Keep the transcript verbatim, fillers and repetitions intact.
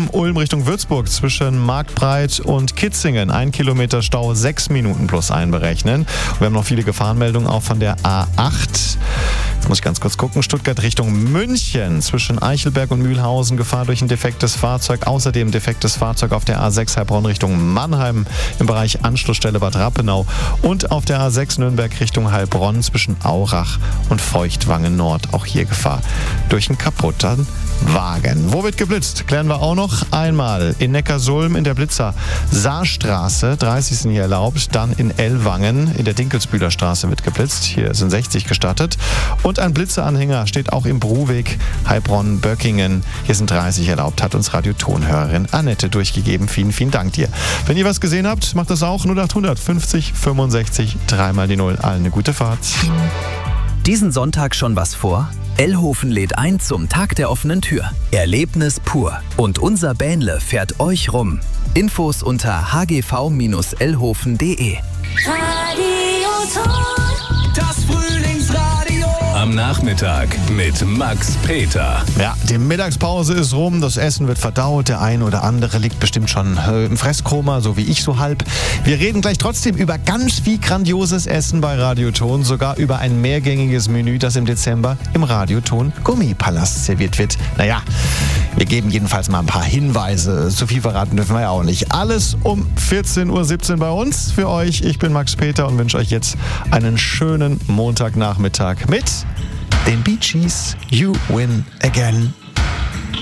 Ulm, Ulm Richtung Würzburg zwischen Marktbreit und Kitzingen. Ein Kilometer Stau, sechs Minuten plus einberechnen. Und wir haben noch viele Gefahrenmeldungen auch von der A acht. Jetzt muss ich ganz kurz gucken. Stuttgart Richtung München zwischen Eichelberg und Mühlhausen. Gefahr durch ein defektes Fahrzeug. Außerdem defektes Fahrzeug auf der A sechs Heilbronn Richtung Mannheim im Bereich Anschlussstelle Bad Rappenau. Und auf der A sechs Nürnberg Richtung Heilbronn zwischen Aurach und Feuchtwangen Nord. Auch hier Gefahr durch einen kaputten Wagen. Wo wird geblitzt? Klären wir auch noch einmal. In Neckarsulm in der Blitzer Saarstraße, dreißig sind hier erlaubt. Dann in Ellwangen in der Dinkelsbühler Straße wird geblitzt. Hier sind sechzig gestattet. Und ein Blitzeranhänger steht auch im Bruweg, Heilbronn, Böckingen. Hier sind dreißig erlaubt, hat uns Radiotonhörerin Annette durchgegeben. Vielen, vielen Dank dir. Wenn ihr was gesehen habt, macht das auch null achthundert fünfzig fünfundsechzig dreimal die Null. Allen eine gute Fahrt. Diesen Sonntag schon was vor? Ellhofen lädt ein zum Tag der offenen Tür. Erlebnis pur. Und unser Bähnle fährt euch rum. Infos unter h g v Bindestrich ellhofen punkt d e. Das Frühlingsradio. Am Nachmittag mit Max Peter. Ja, die Mittagspause ist rum, das Essen wird verdaut, der ein oder andere liegt bestimmt schon äh, im Fresskoma, so wie ich so halb. Wir reden gleich trotzdem über ganz viel grandioses Essen bei Radioton, sogar über ein mehrgängiges Menü, das im Dezember im Radioton Gummipalast serviert wird. Naja, wir geben jedenfalls mal ein paar Hinweise, so viel verraten dürfen wir ja auch nicht. Alles um vierzehn Uhr siebzehn bei uns für euch. Ich bin Max Peter und wünsche euch jetzt einen schönen Montagnachmittag mit den Bee Gees. You Win Again.